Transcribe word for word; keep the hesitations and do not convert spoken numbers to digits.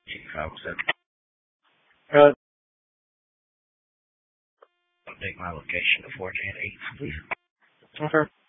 Two five seven. Uh, Update my location to four ten eight, please. okay.